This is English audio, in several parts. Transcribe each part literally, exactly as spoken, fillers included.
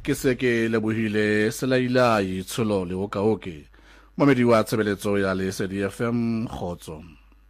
ke se ke lebohile Selaila Itsholo le Okaoke momedi wa tshebeletso ya Lesedi F M Khotso.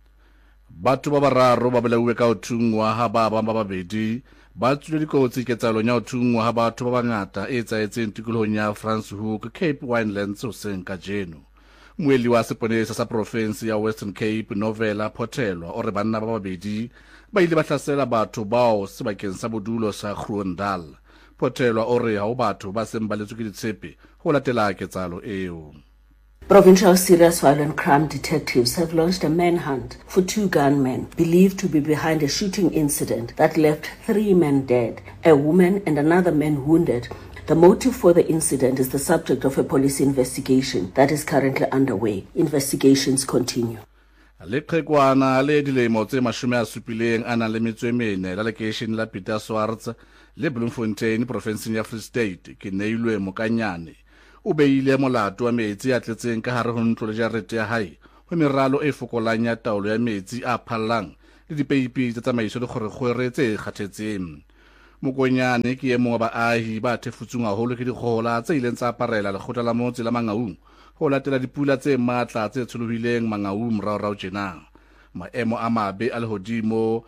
Batho ba bararo ba belauwe ka uthungwa ha ba ba babedi ba tswile dikotsi ketsalong ya uthungwa ha batho ba bangata e tsaetseng tikolohong ya Franschhoek Cape Winelands hoseng kajeno. Moeli wa seponesa sa province ya Western Cape Novela Photelwa o re banna ba babedi ba ile ba hlasela batho bao sebakeng sa bodulo sa Groendal. Photelwa o re ha o batho ba seng ba letswe ke ditshepe ho latela ketsalo eo. Provincial Serious Violent Crime detectives have launched a manhunt for two gunmen believed to be behind a shooting incident that left three men dead, a woman and another man wounded. The motive for the incident is the subject of a police investigation that is currently underway. Investigations continue. Le qhekwana le dilemo tse mashome a supileng a nang le metso e mene la location la Peter Swarts le Bloemfontein provinceng ya Free State ke neilwe Mokanyane o beile molato wa metsi a tletseng ka hare ho ntlo le jarete ya hae ho meralo e fokolang ya taolo ya metsi a phallang le dipeipi tsa tsamaiso le kgorekgwere tse kgathetseng. Mokonyane ke e mong wa baahi ba thefutsung haholo ke dikgohola tse ileng tsa aparela lekgotla la motse la Mangaung ho latela dipula tse matla tse tsholohileng Mangaung mraorao tjena. Maemo a mabe a lehodimo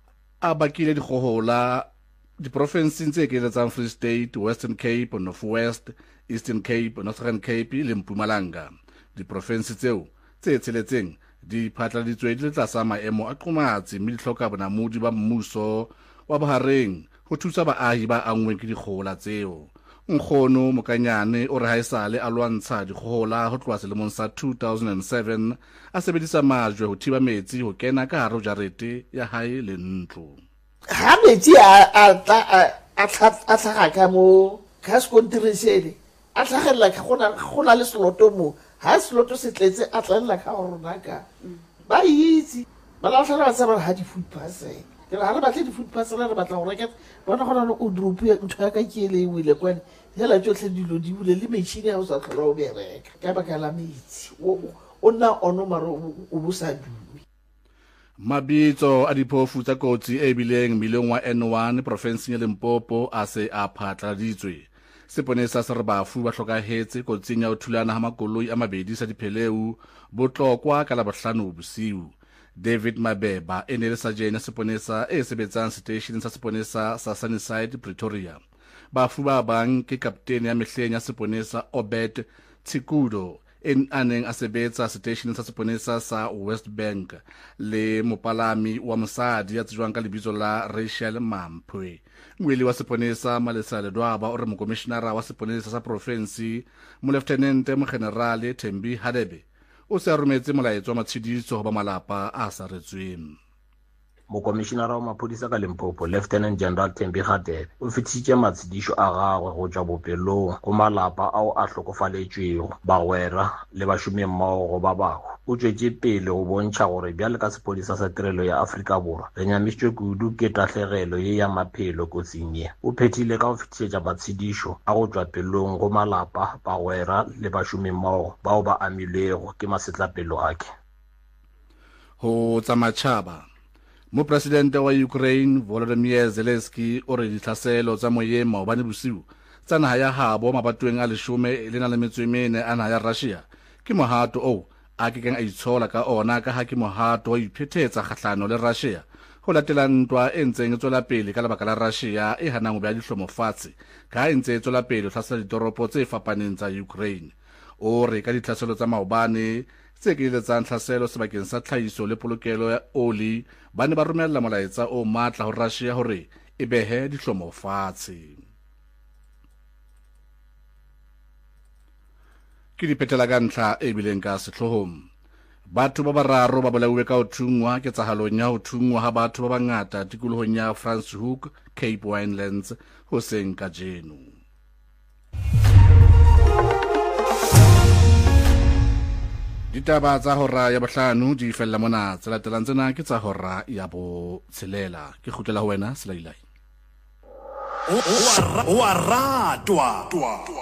a bakile dikgohola diprovinseng tse keletsang Free State, Western Cape, North West, Eastern Cape, Northern Cape le Mpumalanga. Diprovinsi tseo tse tsheletseng di phatlaladitswe di tlasa maemo a qomatsi mme di hloka bonamodi ba mmuso wa bohareng ho thusa baahi ba angweng ke dikgohola tseo. Nkgono Mokanyane o re haesale a lwantsha dikgohola ho tloha selemong sa two thousand seven a sebedisa majwe ho thiba metsi ho kena ka hare ho jarete ya hae le ntlo. Ha metsi a a a tlhaga ka mo ka skontiresele a tlhagella ka gona gona le sloto mo ha sloto se tletse a tlalla ka rona ka ba itse ba la tlhela ba tsaba ha di food parcel ke la ha ba tle di food parcel re batla go reka bona gona no o drop ya ntho ya ka ke le wile kwane hela tsohle dilo di bule le machine ha o sa tlhola o bereka ka baka la metsi o nna ono maro o busa du. Mabitso a diphofu tsa kotsi e bileng mileng wa N one provinseng ya Limpopo a se a phatlaladitswe. Seponesa se re bafu ba hlokahetse kotsing ya ho thulana ha makoloi a mabedi sa dipheleu botlokwa ka la bohlano bosiu. David Mabeba e ne le sajene ya seponesa e sebetsang station sa seponesa sa Sunnyside Pretoria. Bafu ba bang ke kaptene ya mehleng ya seponesa Obed Tsikudo en aneng a sebetsa station sa seponesa sa West Bank le mopalami wa mosadi ya tsejwang ka lebitso la Rachel Mampwe. Moeli wa seponesa Malesa Ledwaba o re mokomishenara wa seponesa sa province mo lieutenant mo general Thembi Hadebe o se a rometse molaetso wa matshediso ho ba malapa a sa retsweng. Mokomishenara wa maphodisa ka Limpopo Lieutenant General Thembi Hadebe o fetishitse matshediso a gagwe go tswa bopelong go malapa ao a hlokofaletšwego bagwera le bašomi mmogo ba bago. O tswetse pele go bontšha gore bjale ka sepodisa sa tirelo ya Afrika Borwa re nyamišitšwe kudu ke tahlegelo ye ya maphelo kotsing ye. O phethile ka go fetišetša matshedišo a go tswa pelong go malapa bagwera le bašomi mmogo bao ba amilwego ke masetlapelo ake. Ho tsa matjhaba Mopresidente wa Ukraine Volodymyr Zelensky o re dithlaselo tsa moyeng maobane bosiu tsa naha ya habo mabatoweng a leshome le na le metso e mene a naha ya Russia ke mohato o a kekeng a itshola ka ona ka ha ke mohato wa iphethetsa kgahlano le Russia ho latela ntwa e ntseng e tswela pele ka lebaka la Russia e hanang ho beha dihlomo fatshe ka ha e ntse e tswela pele ho hlasela ditoropo tse fapaneng tsa Ukraine. O re ka dithlaselo tsa maobane tse keletsang tlhaselo sebakeng sa tlhahiso le polokelo ya oli ba ne ba romella molaetsa o matla ho Russia hore e behe dihlomo fatshe. Ke diphetela ka ntlha e bileng ka sehlohong. Batho ba bararo ba bolauwe ka ho thungwa ke tsahalong ya ho thungwa ha batho ba bangata tikolohong ya Franschhoek Cape Winelands hoseng kajeno. Ditaba tsa hora ya bohlano di fella mona tse latelang tsena ke tsa hora ya bo tshelela. Ke kgutlela ho wena Selailai. O a ratwa